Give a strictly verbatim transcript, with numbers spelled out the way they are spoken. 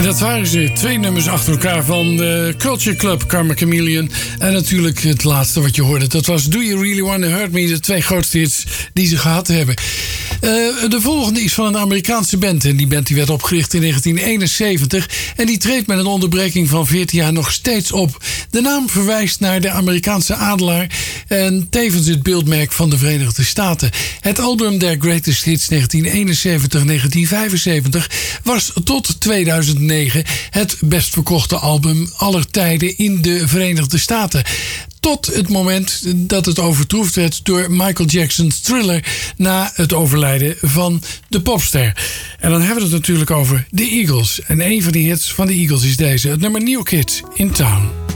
Dat waren ze. Twee nummers achter elkaar van de Culture Club, Karma Chameleon. En natuurlijk het laatste wat je hoorde. Dat was Do You Really Wanna Hurt Me? De twee grootste hits die ze gehad hebben. Uh, de volgende is van een Amerikaanse band. En die band die werd opgericht in negentien eenenzeventig. En die treedt met een onderbreking van veertien jaar nog steeds op. De naam verwijst naar de Amerikaanse adelaar. En tevens het beeldmerk van de Verenigde Staten. Het album der Greatest Hits negentien eenenzeventig negentien vijfenzeventig was tot tweeduizend negen het best verkochte album aller tijden in de Verenigde Staten. Tot het moment dat het overtroefd werd door Michael Jackson's Thriller na het overlijden van de popster. En dan hebben we het natuurlijk over de Eagles. En een van die hits van de Eagles is deze, het nummer New Kid in Town.